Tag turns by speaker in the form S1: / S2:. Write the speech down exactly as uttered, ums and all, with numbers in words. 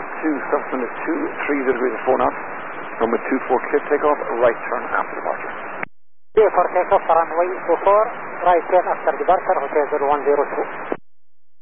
S1: to Subsonic two three zero degrees and four knots. Runway two four clear takeoff, right turn after departure.
S2: Clear for takeoff for runway two four, right turn after departure, Hotel zero one zero two.